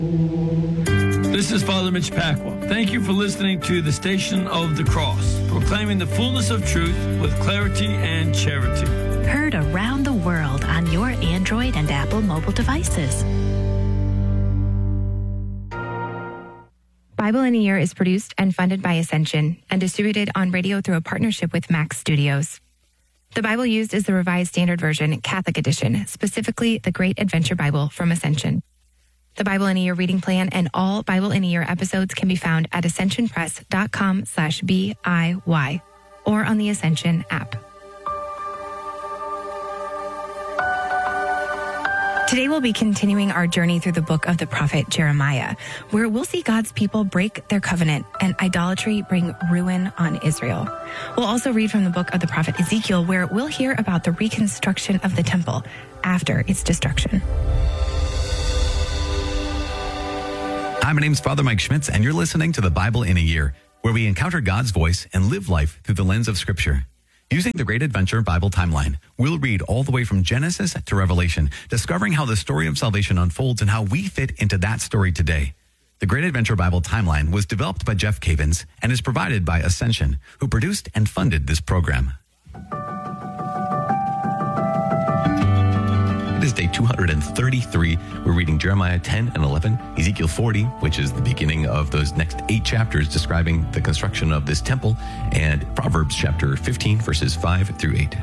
This is Father Mitch Pacwa. Thank you for listening to the Station of the Cross, proclaiming the fullness of truth with clarity and charity. Heard around the world on your Android and Apple mobile devices. Bible in a Year is produced and funded by Ascension and distributed on radio through a partnership with Max Studios. The Bible used is the Revised Standard Version, Catholic Edition, specifically the Great Adventure Bible from Ascension. The Bible in a Year reading plan and all Bible in a Year episodes can be found at ascensionpress.com/BIY or on the Ascension app. Today we'll be continuing our journey through the book of the prophet Jeremiah, where we'll see God's people break their covenant and idolatry bring ruin on Israel. We'll also read from the book of the prophet Ezekiel, where we'll hear about the reconstruction of the temple after its destruction. Hi, my name's Father Mike Schmitz, and you're listening to the Bible in a Year, where we encounter God's voice and live life through the lens of Scripture. Using the Great Adventure Bible timeline, we'll read all the way from Genesis to Revelation, discovering how the story of salvation unfolds and how we fit into that story today. The Great Adventure Bible timeline was developed by Jeff Cavins and is provided by Ascension, who produced and funded this program. It is day 233. We're reading Jeremiah 10 and 11, Ezekiel 40, which is the beginning of those next 8 chapters describing the construction of this temple, and Proverbs chapter 15, verses 5 through 8.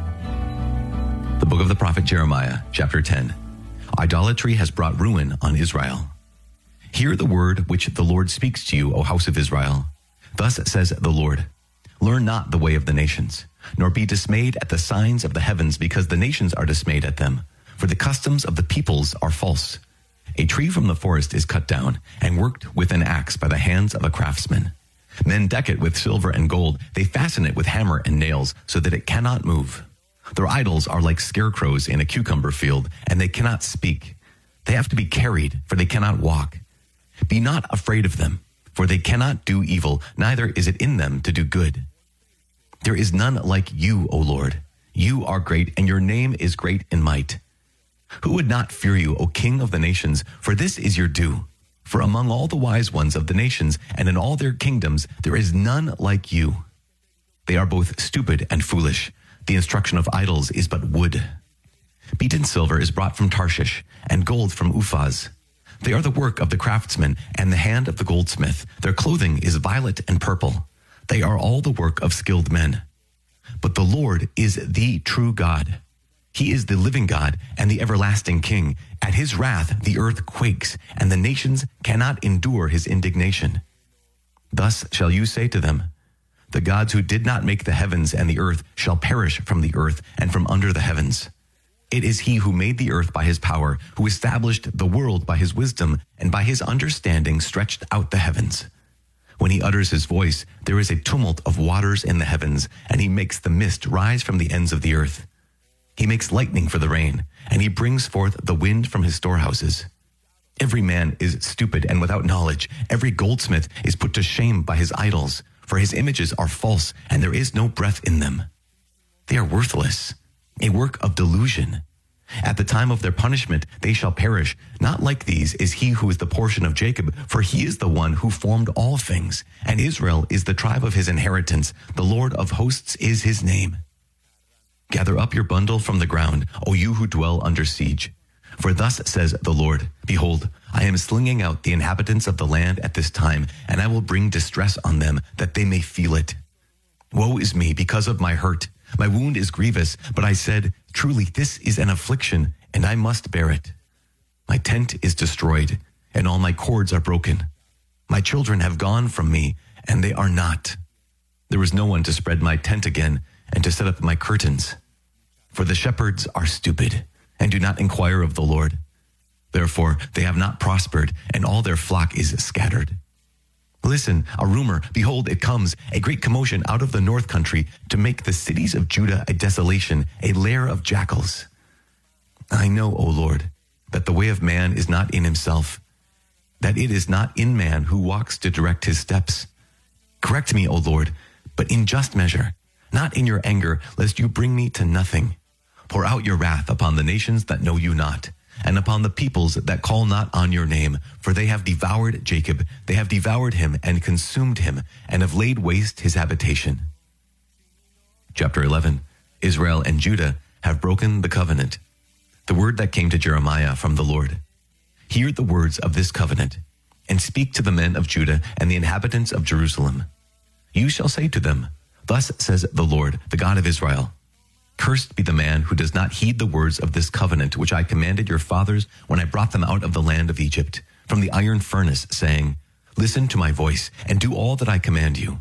The book of the prophet Jeremiah, chapter 10. Idolatry has brought ruin on Israel. Hear the word which the Lord speaks to you, O house of Israel. Thus says the Lord, learn not the way of the nations, nor be dismayed at the signs of the heavens, because the nations are dismayed at them. For the customs of the peoples are false. A tree from the forest is cut down and worked with an axe by the hands of a craftsman. Men deck it with silver and gold. They fasten it with hammer and nails so that it cannot move. Their idols are like scarecrows in a cucumber field, and they cannot speak. They have to be carried, for they cannot walk. Be not afraid of them, for they cannot do evil, neither is it in them to do good. There is none like you, O Lord. You are great, and your name is great in might. Who would not fear you, O King of the nations? For this is your due. For among all the wise ones of the nations and in all their kingdoms, there is none like you. They are both stupid and foolish. The instruction of idols is but wood. Beaten silver is brought from Tarshish, and gold from Uphaz. They are the work of the craftsman and the hand of the goldsmith. Their clothing is violet and purple. They are all the work of skilled men. But the Lord is the true God. He is the living God and the everlasting King. At his wrath the earth quakes, and the nations cannot endure his indignation. Thus shall you say to them, the gods who did not make the heavens and the earth shall perish from the earth and from under the heavens. It is he who made the earth by his power, who established the world by his wisdom, and by his understanding stretched out the heavens. When he utters his voice, there is a tumult of waters in the heavens, and he makes the mist rise from the ends of the earth. He makes lightning for the rain, and he brings forth the wind from his storehouses. Every man is stupid and without knowledge. Every goldsmith is put to shame by his idols, for his images are false, and there is no breath in them. They are worthless, a work of delusion. At the time of their punishment, they shall perish. Not like these is he who is the portion of Jacob, for he is the one who formed all things, and Israel is the tribe of his inheritance. The Lord of hosts is his name. Gather up your bundle from the ground, O you who dwell under siege. For thus says the Lord, behold, I am slinging out the inhabitants of the land at this time, and I will bring distress on them, that they may feel it. Woe is me because of my hurt. My wound is grievous, but I said, truly this is an affliction, and I must bear it. My tent is destroyed, and all my cords are broken. My children have gone from me, and they are not. There is no one to spread my tent again, and to set up my curtains. For the shepherds are stupid, and do not inquire of the Lord. Therefore they have not prospered, and all their flock is scattered. Listen, a rumor, behold, it comes, a great commotion out of the north country, to make the cities of Judah a desolation, a lair of jackals. I know, O Lord, that the way of man is not in himself, that it is not in man who walks to direct his steps. Correct me, O Lord, but in just measure, not in your anger, lest you bring me to nothing. Pour out your wrath upon the nations that know you not. and upon the peoples that call not on your name. For they have devoured Jacob, they have devoured him and consumed him, and have laid waste his habitation. Chapter 11. Israel and Judah have broken the covenant. The word that came to Jeremiah from the Lord. Hear the words of this covenant, and speak to the men of Judah and the inhabitants of Jerusalem. You shall say to them, Thus says the Lord, the God of Israel, Cursed be the man who does not heed the words of this covenant which I commanded your fathers when I brought them out of the land of Egypt, from the iron furnace, saying, Listen to my voice, and do all that I command you.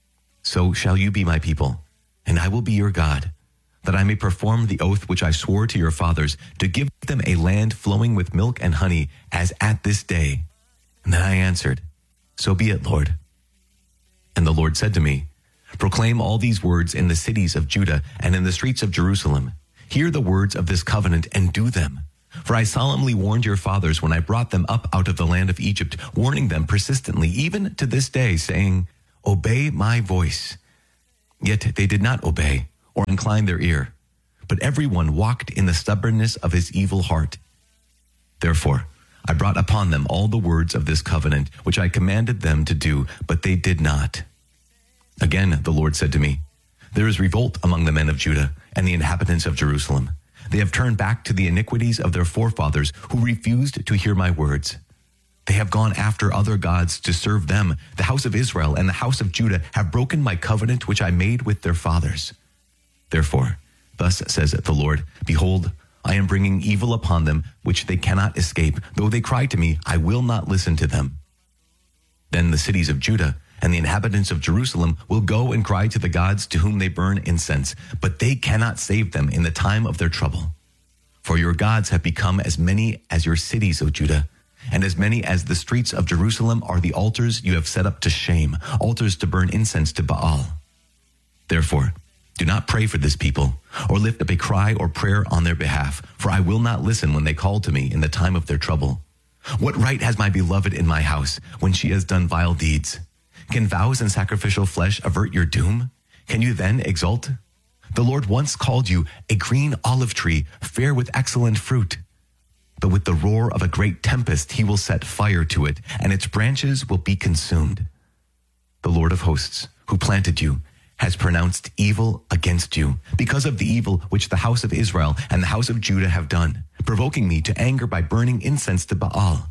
So shall you be my people, and I will be your God, that I may perform the oath which I swore to your fathers, to give them a land flowing with milk and honey, as at this day. And then I answered, So be it, Lord. And the Lord said to me, Proclaim all these words in the cities of Judah and in the streets of Jerusalem. Hear the words of this covenant and do them. For I solemnly warned your fathers when I brought them up out of the land of Egypt, warning them persistently, even to this day, saying, Obey my voice. Yet they did not obey or incline their ear, but everyone walked in the stubbornness of his evil heart. Therefore, I brought upon them all the words of this covenant, which I commanded them to do, but they did not. Again, the Lord said to me, There is revolt among the men of Judah and the inhabitants of Jerusalem. They have turned back to the iniquities of their forefathers, who refused to hear my words. They have gone after other gods to serve them. The house of Israel and the house of Judah have broken my covenant which I made with their fathers. Therefore, thus says the Lord, Behold, I am bringing evil upon them, which they cannot escape. Though they cry to me, I will not listen to them. Then the cities of Judah and the inhabitants of Jerusalem will go and cry to the gods to whom they burn incense, but they cannot save them in the time of their trouble. For your gods have become as many as your cities, O Judah, and as many as the streets of Jerusalem are the altars you have set up to shame, altars to burn incense to Baal. Therefore, do not pray for this people, or lift up a cry or prayer on their behalf, for I will not listen when they call to me in the time of their trouble. What right has my beloved in my house when she has done vile deeds? Can vows and sacrificial flesh avert your doom? Can you then exult? The Lord once called you a green olive tree, fair with excellent fruit. But with the roar of a great tempest, he will set fire to it, and its branches will be consumed. The Lord of hosts, who planted you, has pronounced evil against you, because of the evil which the house of Israel and the house of Judah have done, provoking me to anger by burning incense to Baal.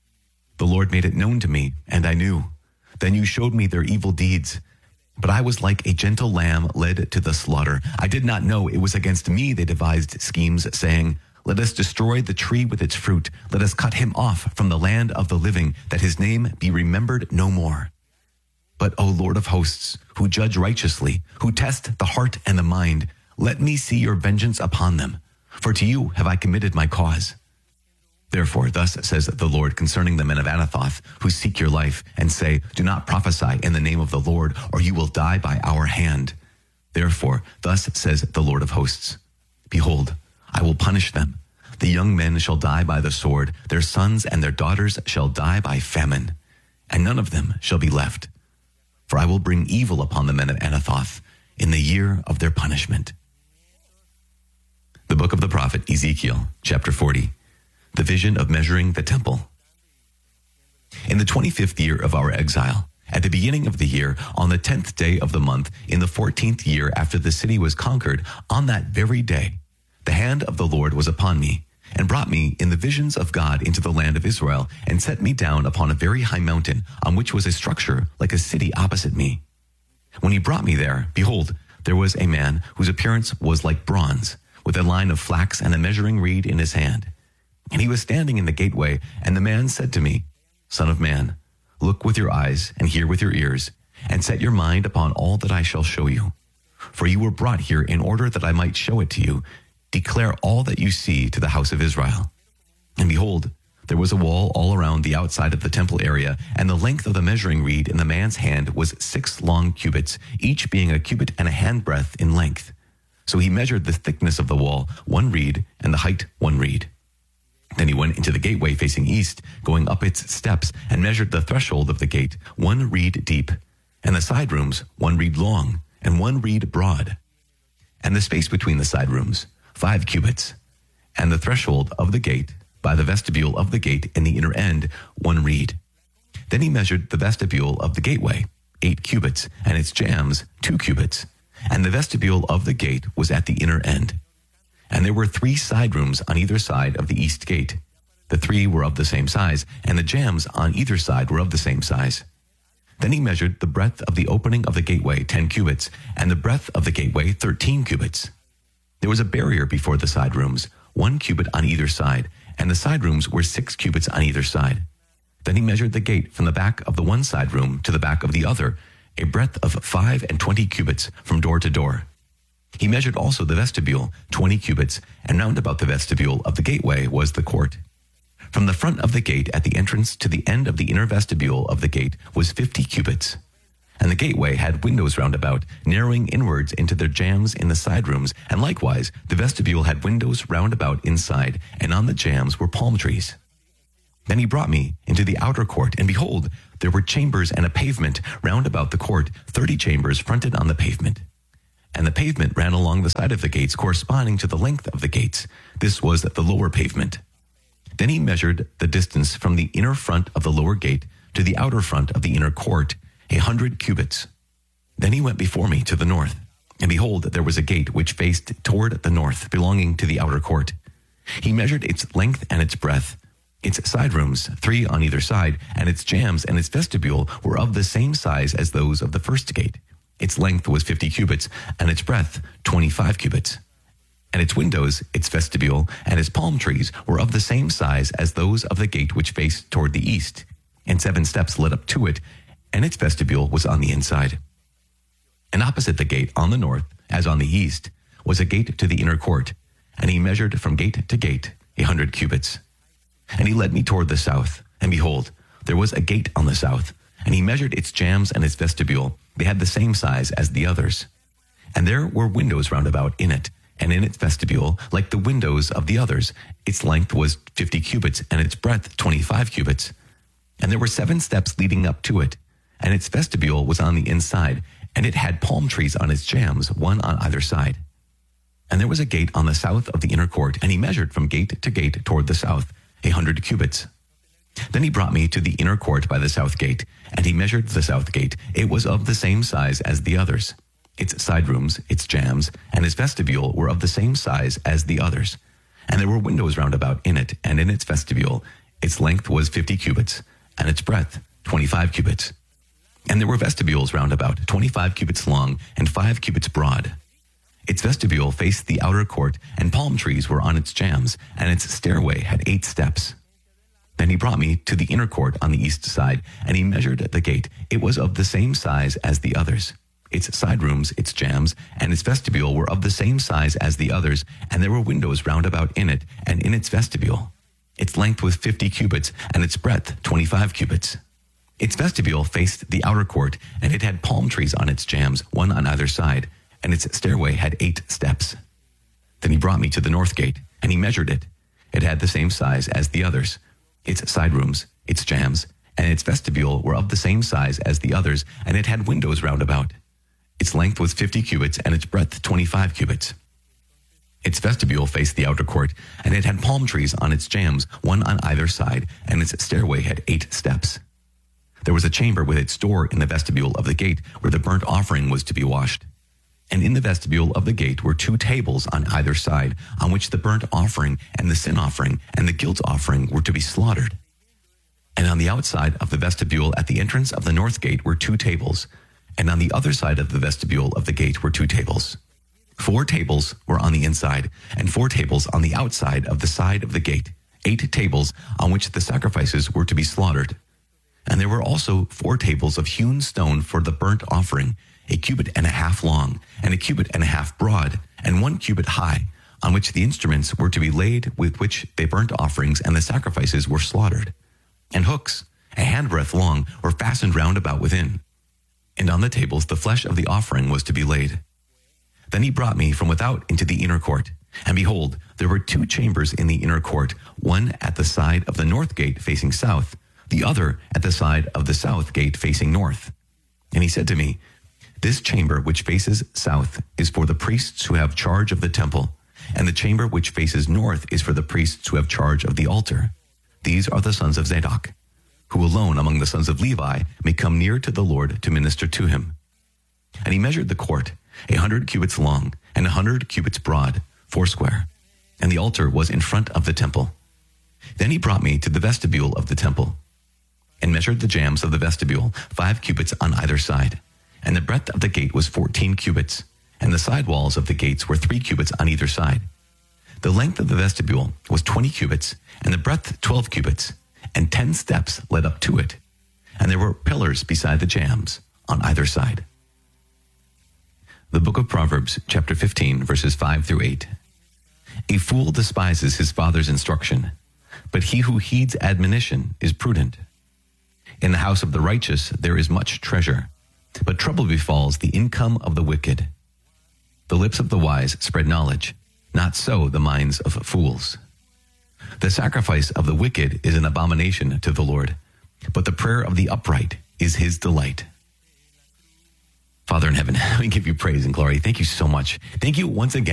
The Lord made it known to me, and I knew. Then you showed me their evil deeds. But I was like a gentle lamb led to the slaughter. I did not know it was against me they devised schemes, saying, Let us destroy the tree with its fruit. Let us cut him off from the land of the living, that his name be remembered no more. But, O Lord of hosts, who judge righteously, who test the heart and the mind, let me see your vengeance upon them. For to you have I committed my cause. Therefore, thus says the Lord concerning the men of Anathoth, who seek your life, and say, Do not prophesy in the name of the Lord, or you will die by our hand. Therefore, thus says the Lord of hosts, Behold, I will punish them. The young men shall die by the sword, their sons and their daughters shall die by famine, and none of them shall be left. For I will bring evil upon the men of Anathoth in the year of their punishment. The book of the prophet Ezekiel, chapter 40. The vision of measuring the temple. In the 25th year of our exile, at the beginning of the year, on the 10th day of the month, in the 14th year after the city was conquered, on that very day, the hand of the Lord was upon me, and brought me in the visions of God into the land of Israel, and set me down upon a very high mountain, on which was a structure like a city opposite me. When he brought me there, behold, there was a man whose appearance was like bronze, with a line of flax and a measuring reed in his hand. And he was standing in the gateway, and the man said to me, Son of man, look with your eyes and hear with your ears, and set your mind upon all that I shall show you. For you were brought here in order that I might show it to you. Declare all that you see to the house of Israel. And behold, there was a wall all around the outside of the temple area, and the length of the measuring reed in the man's hand was 6 long cubits, each being a cubit and a handbreadth in length. So he measured the thickness of the wall, 1 reed, and the height 1 reed. Then he went into the gateway facing east, going up its steps, and measured the threshold of the gate, 1 reed deep, and the side rooms 1 reed long, and 1 reed broad, and the space between the side rooms 5 cubits, and the threshold of the gate by the vestibule of the gate in the inner end, 1 reed. Then he measured the vestibule of the gateway, 8 cubits, and its jambs, 2 cubits. And the vestibule of the gate was at the inner end. And there were 3 side rooms on either side of the east gate. The 3 were of the same size, and the jambs on either side were of the same size. Then he measured the breadth of the opening of the gateway, 10 cubits, and the breadth of the gateway, 13 cubits. There was a barrier before the side rooms, 1 cubit on either side, and the side rooms were 6 cubits on either side. Then he measured the gate from the back of the one side room to the back of the other, a breadth of 25 cubits from door to door. He measured also the vestibule, 20 cubits, and round about the vestibule of the gateway was the court. From the front of the gate at the entrance to the end of the inner vestibule of the gate was 50 cubits. And the gateway had windows round about, narrowing inwards into their jambs in the side rooms, and likewise the vestibule had windows round about inside, and on the jambs were palm trees. Then he brought me into the outer court, and behold, there were chambers and a pavement round about the court, 30 chambers fronted on the pavement. And the pavement ran along the side of the gates, corresponding to the length of the gates. This was the lower pavement. Then he measured the distance from the inner front of the lower gate to the outer front of the inner court, 100 cubits. Then he went before me to the north, and behold, there was a gate which faced toward the north, belonging to the outer court. He measured its length and its breadth. Its side rooms, 3 on either side, and its jambs and its vestibule were of the same size as those of the first gate. Its length was 50 cubits, and its breadth 25 cubits. And its windows, its vestibule, and its palm trees were of the same size as those of the gate which faced toward the east. And 7 steps led up to it, and its vestibule was on the inside. And opposite the gate on the north, as on the east, was a gate to the inner court, and he measured from gate to gate 100 cubits. And he led me toward the south, and behold, there was a gate on the south, and he measured its jambs and its vestibule. They had the same size as the others. And there were windows round about in it, and in its vestibule, like the windows of the others. Its length was 50 cubits, and its breadth 25 cubits. And there were 7 steps leading up to it, and its vestibule was on the inside, and it had palm trees on its jambs, 1 on either side. And there was a gate on the south of the inner court, and he measured from gate to gate toward the south, 100 cubits. Then he brought me to the inner court by the south gate, and he measured the south gate. It was of the same size as the others. Its side rooms, its jambs, and its vestibule were of the same size as the others. And there were windows round about in it, and in its vestibule. Its length was 50 cubits, and its breadth 25 cubits. And there were vestibules round about, 25 cubits long, and 5 cubits broad. Its vestibule faced the outer court, and palm trees were on its jambs, and its stairway had 8 steps. Then he brought me to the inner court on the east side, and he measured the gate. It was of the same size as the others. Its side rooms, its jambs, and its vestibule were of the same size as the others, and there were windows round about in it, and in its vestibule. Its length was 50 cubits, and its breadth 25 cubits. Its vestibule faced the outer court, and it had palm trees on its jambs, 1 on either side, and its stairway had 8 steps. Then he brought me to the north gate, and he measured it. It had the same size as the others. Its side rooms, its jambs, and its vestibule were of the same size as the others, and it had windows round about. Its length was 50 cubits, and its breadth 25 cubits. Its vestibule faced the outer court, and it had palm trees on its jambs, 1 on either side, and its stairway had 8 steps. There was a chamber with its door in the vestibule of the gate, where the burnt offering was to be washed. And in the vestibule of the gate were 2 tables on either side, on which the burnt offering and the sin offering and the guilt offering were to be slaughtered. And on the outside of the vestibule at the entrance of the north gate were 2 tables, and on the other side of the vestibule of the gate were 2 tables. 4 tables were on the inside, and 4 tables on the outside of the side of the gate, 8 tables on which the sacrifices were to be slaughtered. And there were also 4 tables of hewn stone for the burnt offering, 1.5 cubits long, and 1.5 cubits broad, and 1 cubit high, on which the instruments were to be laid with which the burnt offerings and the sacrifices were slaughtered. And hooks, 1 handbreadth long, were fastened round about within. And on the tables the flesh of the offering was to be laid. Then he brought me from without into the inner court. And behold, there were 2 chambers in the inner court, one at the side of the north gate facing south, the other at the side of the south gate facing north. And he said to me, "This chamber which faces south is for the priests who have charge of the temple, And the chamber which faces north is for the priests who have charge of the altar. These are the sons of Zadok, who alone among the sons of Levi may come near to the Lord to minister to him. And he measured the court, 100 cubits long, and 100 cubits broad, foursquare. And the altar was in front of the temple. Then he brought me to the vestibule of the temple, and measured the jambs of the vestibule, 5 cubits on either side. And the breadth of the gate was 14 cubits, and the side walls of the gates were 3 cubits on either side. The length of the vestibule was 20 cubits, and the breadth 12 cubits, and 10 steps led up to it. And there were pillars beside the jambs on either side. The book of Proverbs, chapter 15, verses 5 through 8. A fool despises his father's instruction, but he who heeds admonition is prudent. In the house of the righteous there is much treasure, but trouble befalls the income of the wicked. The lips of the wise spread knowledge, not so the minds of fools. The sacrifice of the wicked is an abomination to the Lord, but the prayer of the upright is his delight. Father in heaven, we give you praise and glory. Thank you so much. Thank you once again